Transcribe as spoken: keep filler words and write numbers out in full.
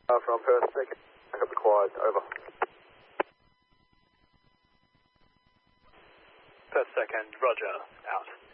Uh, from Perth, second, backup required, over. Perth second, roger, out.